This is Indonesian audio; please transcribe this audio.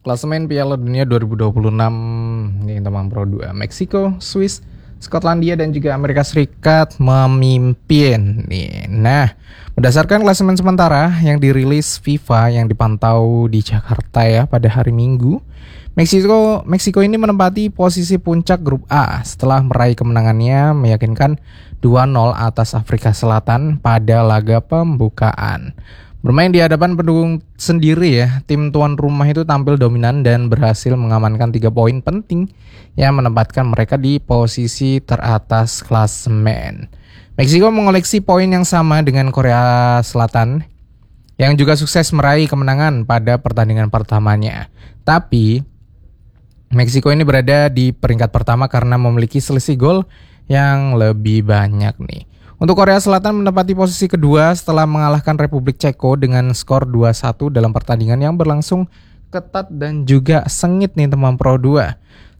Klasemen Piala Dunia 2026 nih teman Pro 2. Meksiko, Swiss, Skotlandia dan juga Amerika Serikat memimpin nih. Nah, berdasarkan klasemen sementara yang dirilis FIFA yang dipantau di Jakarta ya pada hari Minggu, Meksiko ini menempati posisi puncak grup A setelah meraih kemenangannya meyakinkan 2-0 atas Afrika Selatan pada laga pembukaan. Bermain di hadapan pendukung sendiri ya, tim tuan rumah itu tampil dominan dan berhasil mengamankan 3 poin penting yang menempatkan mereka di posisi teratas klasemen. Meksiko mengoleksi poin yang sama dengan Korea Selatan yang juga sukses meraih kemenangan pada pertandingan pertamanya. Tapi Meksiko ini berada di peringkat pertama karena memiliki selisih gol yang lebih banyak nih. Untuk Korea Selatan menempati posisi kedua setelah mengalahkan Republik Ceko dengan skor 2-1 dalam pertandingan yang berlangsung ketat dan juga sengit nih teman Pro 2.